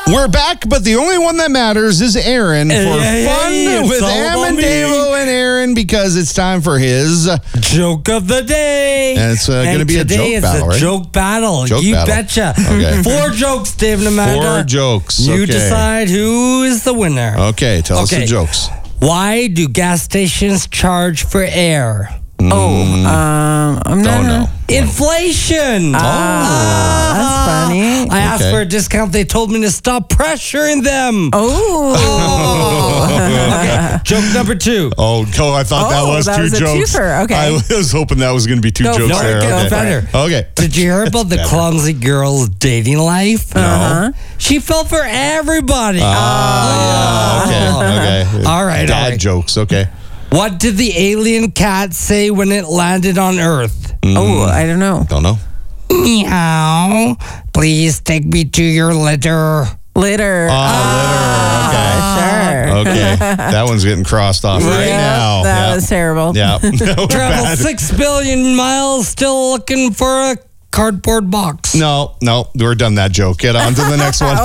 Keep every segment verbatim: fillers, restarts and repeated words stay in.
We're back, but the only one that matters is Aaron for Hey, fun hey, it's with all Am about and me. Davo and Aaron because it's time for his. Joke of the day. And it's, uh, And gonna be a today joke is battle, a right? joke battle. Joke you battle. betcha. Okay. Four jokes, Dave and Amanda. Four jokes. You Okay. decide who is the winner. Okay, tell us Okay. the jokes. Why do gas stations charge for air? Oh, um, I'm not. Don't know. Inflation. That's funny. I asked Okay. for a discount. They told me to stop pressuring them. Oh. Okay. Joke number two. Oh, oh, I thought that Oh, was that two was a jokes. twofer. Okay. I was hoping that was going to be two Go jokes No, there. it gets Okay. better. Okay. Did you hear about the clumsy girl's dating life? Uh-huh. She fell for everybody. Ah, yeah. Okay. Okay. All right, Dad all right. jokes. Okay. What did the alien cat say when it landed on Earth? Oh, I don't know. Don't know. Meow. Please take me to your litter. Litter. Oh, litter. Sure. Okay. Okay. That one's getting crossed off right Yeah, now. That yeah. was terrible. Yeah. That was Travel bad. six billion miles, still looking for a cardboard box. No, no, we're done that joke. Get on to the next one.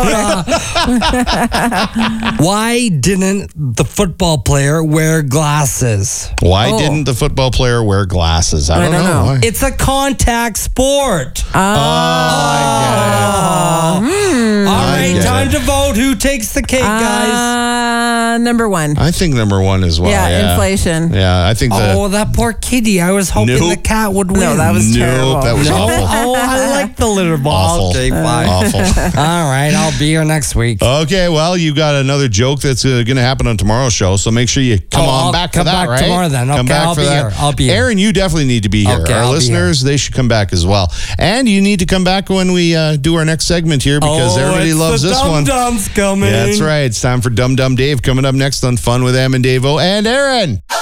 Why didn't the football player wear glasses? Why Oh. didn't the football player wear glasses? I don't, don't know. Why? It's a contact sport. oh, I All I right, get time it. to vote. Who takes the cake, guys? Uh, number one. get it. I think number one as well. yeah, Yeah, inflation. Yeah, I think the. Oh, that poor kitty. I was hoping Nope. the cat would win. No, that was nope, terrible. that was No? awful. Oh, I like the litter ball. Awful. Okay, fine. Awful. All right, I'll be here next week. Okay, well, you got another joke that's uh, going to happen on tomorrow's show, so make sure you come Oh, on I'll back come for that, back right? tomorrow then. Come Okay, back I'll for be that. here. I'll be here. Aaron, you definitely need to be here. Okay, Our I'll be listeners, they should come back as well. And you need to come back when we uh, do our next segment here because oh, everybody it's loves the this Dum one. Dums coming. Yeah, that's right. It's time for Dum Dum Dave coming up next on Fun with Em and Davo and Aaron.